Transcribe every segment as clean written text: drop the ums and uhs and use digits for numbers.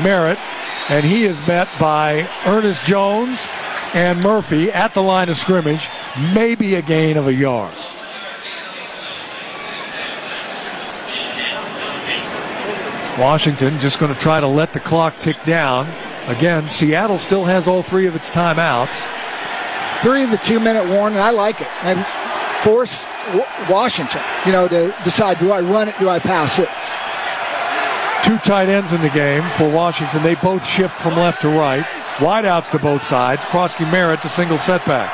Merritt, and he is met by Ernest Jones and Murphy at the line of scrimmage, maybe a gain of a yard. Washington just going to try to let the clock tick down. Again, Seattle still has all three of its timeouts. 3 of the 2-minute warning, I like it. And force Washington, to decide, do I run it, do I pass it? 2 tight ends in the game for Washington. They both shift from left to right. Wideouts to both sides. Krosky Merritt to single setback.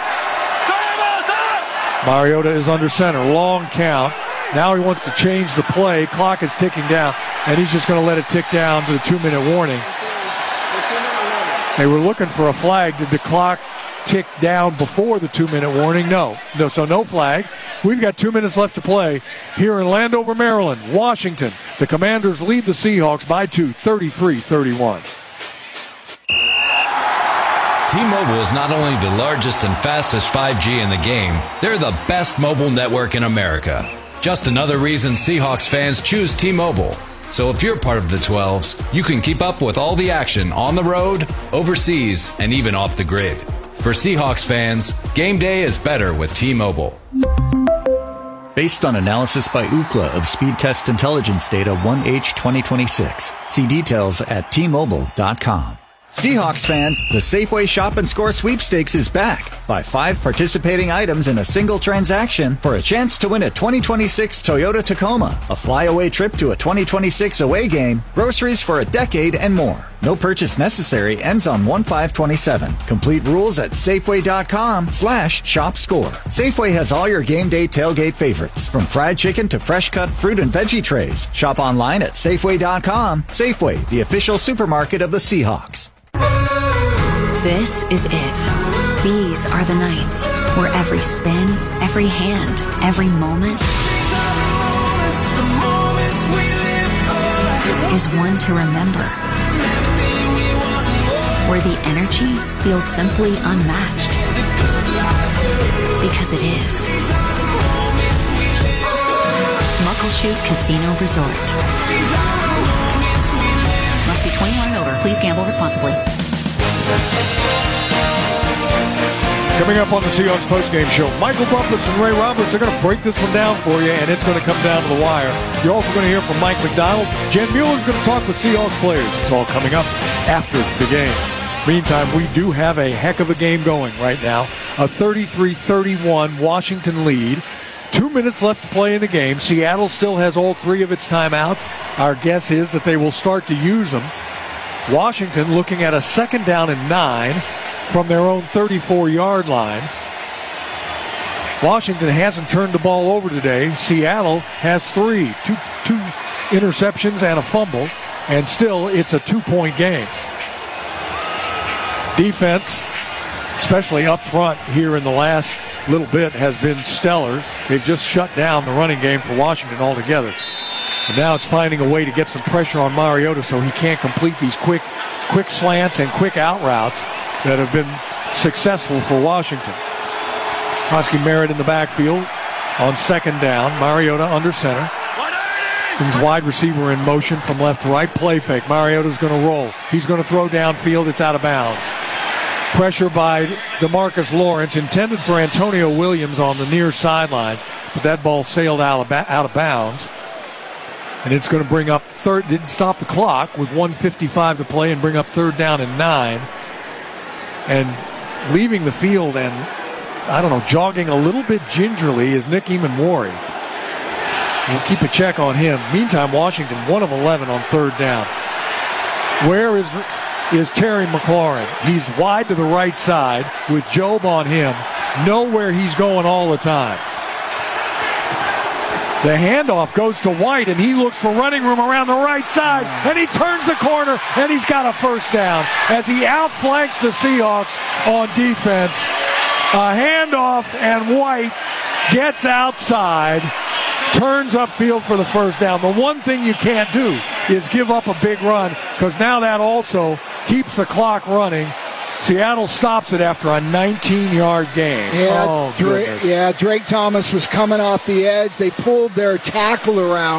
Mariota is under center. Long count. Now he wants to change the play. Clock is ticking down, and he's just going to let it tick down to the 2-minute warning. They were looking for a flag. Did the clock tick down before the 2-minute warning? No, so no flag. We've got 2 minutes left to play here in Landover, Maryland. Washington, the Commanders lead the Seahawks by 2, 33-31. T-Mobile is not only the largest and fastest 5G in the game, they're the best mobile network in America. Just another reason Seahawks fans choose T-Mobile. So if you're part of the 12s, you can keep up with all the action on the road, overseas, and even off the grid. For Seahawks fans, game day is better with T-Mobile. Based on analysis by Ookla of speed test intelligence data 1H 2026. See details at T-Mobile.com. Seahawks fans, the Safeway Shop and Score sweepstakes is back. Buy 5 participating items in a single transaction for a chance to win a 2026 Toyota Tacoma, a flyaway trip to a 2026 away game, groceries for a decade, and more. No purchase necessary. Ends on 1/5/27. Complete rules at Safeway.com/shopscore. Safeway has all your game day tailgate favorites, from fried chicken to fresh cut fruit and veggie trays. Shop online at Safeway.com. Safeway, the official supermarket of the Seahawks. This is it. These are the nights where every spin, every hand, every moment is one to remember. Where the energy feels simply unmatched. Because it is. Muckleshoot Casino Resort. Must be 21 and over. Please gamble responsibly. Coming up on the Seahawks postgame show, Michael Bumpus and Ray Roberts are going to break this one down for you, and it's going to come down to the wire. You're also going to hear from Mike McDonald. Jen Mueller's going to talk with Seahawks players. It's all coming up after the game. Meantime, we do have a heck of a game going right now. A 33-31 Washington lead. 2 minutes left to play in the game. Seattle still has all three of its timeouts. Our guess is that they will start to use them. Washington looking at a 2nd down and 9 from their own 34-yard line. Washington hasn't turned the ball over today. Seattle has 3. Two interceptions and a fumble, and still it's a 2-point game. Defense, especially up front here in the last little bit, has been stellar. They've just shut down the running game for Washington altogether. And now it's finding a way to get some pressure on Mariota so he can't complete these quick slants and quick out routes that have been successful for Washington. Krosky Merritt in the backfield on 2nd down. Mariota under center. His wide receiver in motion from left to right. Play fake. Mariota's going to roll. He's going to throw downfield. It's out of bounds. Pressure by DeMarcus Lawrence, intended for Antonio Williams on the near sidelines, but that ball sailed out of bounds. And it's going to bring up didn't stop the clock with 1:55 to play and bring up 3rd down and 9. And leaving the field and, jogging a little bit gingerly is Nick Emanwari. We'll keep a check on him. Meantime, Washington 1 of 11 on 3rd down. Where is Terry McLaurin? He's wide to the right side with Jobe on him. Know where he's going all the time. The handoff goes to White, and he looks for running room around the right side, and he turns the corner, and he's got a 1st down as he outflanks the Seahawks on defense. A handoff, and White gets outside, turns upfield for the 1st down. The one thing you can't do is give up a big run, because now that also keeps the clock running. Seattle stops it after a 19-yard gain. Yeah, Drake Thomas was coming off the edge. They pulled their tackle around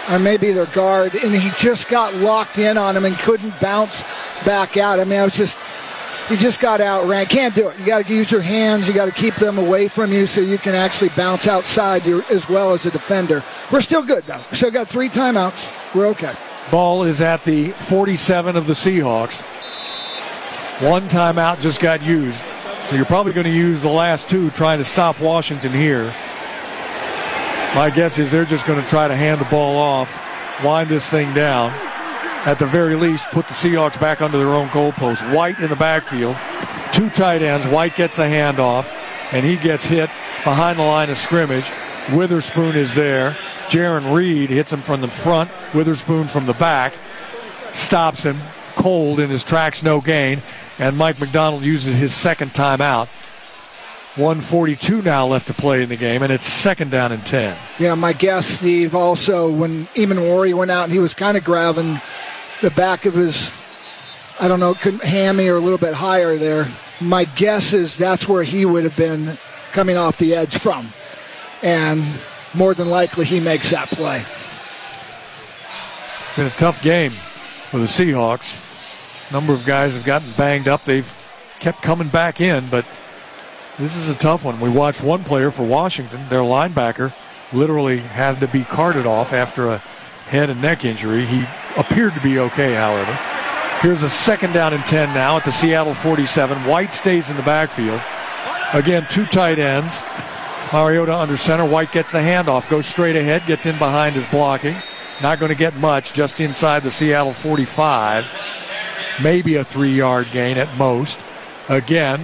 or maybe their guard, and he just got locked in on him and couldn't bounce back out. I mean, he just got outran. Can't do it. You got to use your hands. You got to keep them away from you so you can actually bounce outside as well as a defender. We're still good, though. We still got 3 timeouts. We're okay. Ball is at the 47 of the Seahawks. 1 timeout just got used. So you're probably going to use the last 2 trying to stop Washington here. My guess is they're just going to try to hand the ball off, wind this thing down. At the very least, put the Seahawks back under their own goalpost. White in the backfield. 2 tight ends. White gets the handoff, and he gets hit behind the line of scrimmage. Witherspoon is there. Jaron Reed hits him from the front. Witherspoon from the back. Stops him cold in his tracks, no gain. And Mike McDonald uses his second timeout. 1:42 now left to play in the game, and it's 2nd down and 10. Yeah, my guess, Steve, also when Eamon went out and he was kind of grabbing the back of his, I don't know, hammy or a little bit higher there. My guess is that's where he would have been coming off the edge from. And more than likely he makes that play. Been a tough game for the Seahawks. A number of guys have gotten banged up. They've kept coming back in, but this is a tough one. We watched one player for Washington, their linebacker, literally had to be carted off after a head and neck injury. He appeared to be okay, however. Here's a 2nd down and 10 now at the Seattle 47. White stays in the backfield. Again, 2 tight ends. Mariota under center. White gets the handoff, goes straight ahead, gets in behind his blocking. Not going to get much, just inside the Seattle 45. Maybe a 3-yard gain at most. Again,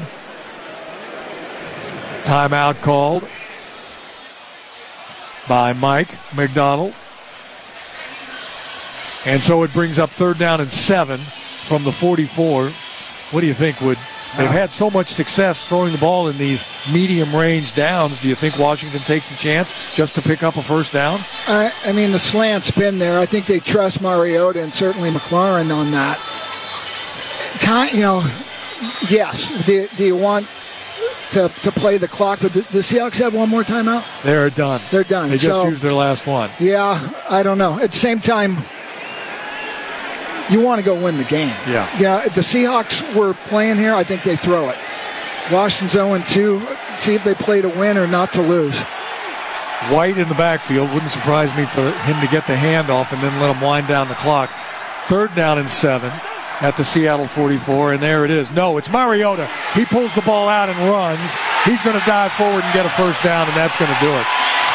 timeout called by Mike McDonald. And so it brings up 3rd down and 7 from the 44. What do you think? They've had so much success throwing the ball in these medium range downs. Do you think Washington takes a chance just to pick up a 1st down? I mean, the slant's been there. I think they trust Mariota and certainly McLaurin on that. Yes. Do you want to play the clock? But the Seahawks have one more timeout? They're done. They're done. They just used their last one. Yeah, I don't know. At the same time, you want to go win the game. Yeah. If the Seahawks were playing here, I think they throw it. Washington's 0-2. See if they play to win or not to lose. White in the backfield. Wouldn't surprise me for him to get the handoff and then let him wind down the clock. 3rd down and 7 at the Seattle 44, and there it is. No, it's Mariota. He pulls the ball out and runs. He's going to dive forward and get a 1st down, and that's going to do it.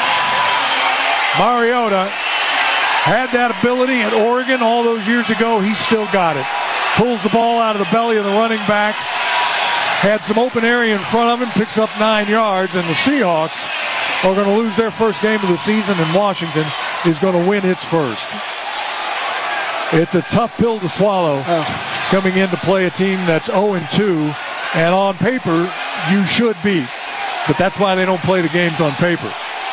Mariota had that ability at Oregon all those years ago. He still got it. Pulls the ball out of the belly of the running back. Had some open area in front of him. Picks up 9 yards. And the Seahawks are going to lose their first game of the season. And Washington is going to win its first. It's a tough pill to swallow coming in to play a team that's 0-2. And on paper, you should beat. But that's why they don't play the games on paper.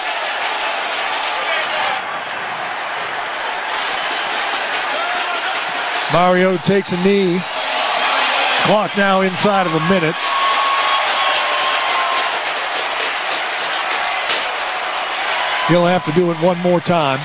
Mariota takes a knee. Clock now inside of a minute. He'll have to do it one more time.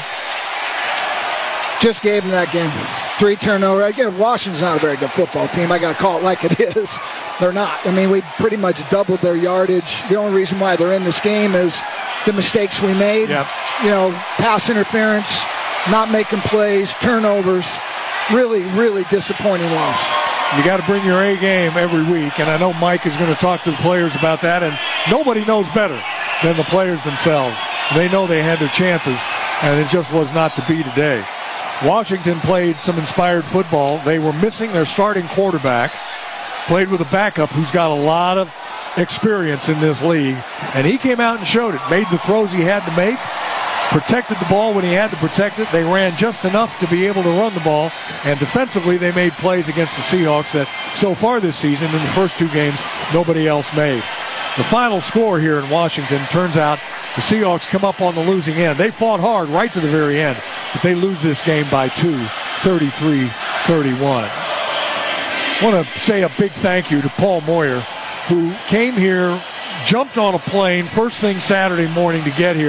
Just gave him that game. 3 turnover. Again, Washington's not a very good football team. I got to call it like it is. They're not. I mean, we pretty much doubled their yardage. The only reason why they're in this game is the mistakes we made. Yep. Pass interference, not making plays, turnovers. Really, really disappointing loss. You got to bring your A game every week, and I know Mike is going to talk to the players about that, and nobody knows better than the players themselves. They know they had their chances, and it just was not to be today. Washington played some inspired football. They were missing their starting quarterback, played with a backup who's got a lot of experience in this league, and he came out and showed it, made the throws he had to make, protected the ball when he had to protect it. They ran just enough to be able to run the ball, and defensively they made plays against the Seahawks that so far this season, in the first 2 games, nobody else made. The final score here in Washington turns out the Seahawks come up on the losing end. They fought hard right to the very end, but they lose this game by 2, 33-31. I want to say a big thank you to Paul Moyer, who came here, jumped on a plane first thing Saturday morning to get here,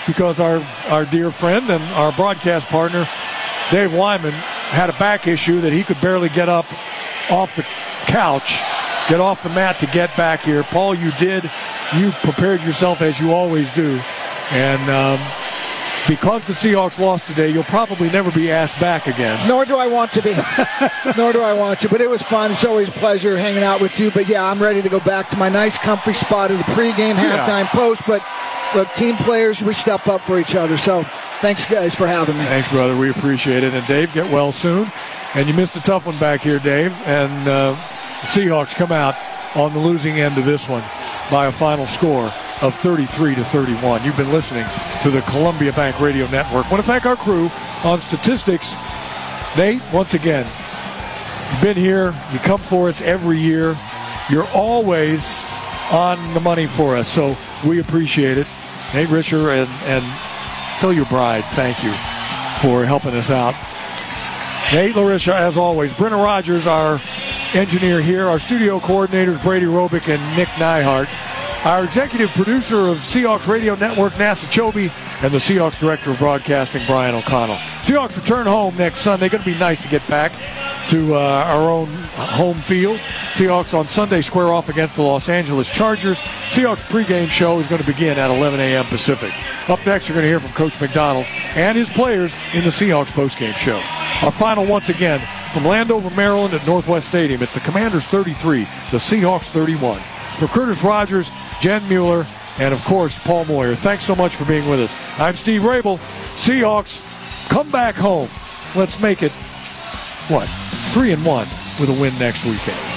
because our dear friend and our broadcast partner, Dave Wyman, had a back issue that he could barely get up off the couch, get off the mat to get back here. Paul, you did. You prepared yourself as you always do. And because the Seahawks lost today, you'll probably never be asked back again. Nor do I want to be. Nor do I want to. But it was fun. It's always a pleasure hanging out with you. But, yeah, I'm ready to go back to my nice, comfy spot at the pregame, halftime, post. But, look, team players, we step up for each other. So thanks, guys, for having me. Thanks, brother. We appreciate it. And, Dave, get well soon. And you missed a tough one back here, Dave. And the Seahawks come out on the losing end of this one by a final score of 33-31. You've been listening to the Columbia Bank Radio Network. I want to thank our crew on statistics. Nate, once again, you've been here. You come for us every year. You're always on the money for us, so we appreciate it. Nate Richer, and tell your bride thank you for helping us out. Nate Larisha, as always. Brenna Rogers, our engineer here. Our studio coordinators, Brady Robick and Nick Neihart. Our executive producer of Seahawks Radio Network, Nasa Chobe, and the Seahawks Director of Broadcasting, Brian O'Connell. Seahawks return home next Sunday. Going to be nice to get back to our own home field. Seahawks on Sunday square off against the Los Angeles Chargers. Seahawks pregame show is going to begin at 11 a.m. Pacific. Up next, you're going to hear from Coach McDonald and his players in the Seahawks postgame show. Our final, once again, from Landover, Maryland at Northwest Stadium. It's the Commanders 33, the Seahawks 31. For Curtis Rogers, Jen Mueller, and, of course, Paul Moyer. Thanks so much for being with us. I'm Steve Rabel. Seahawks, come back home. Let's make it, 3-1 with a win next weekend.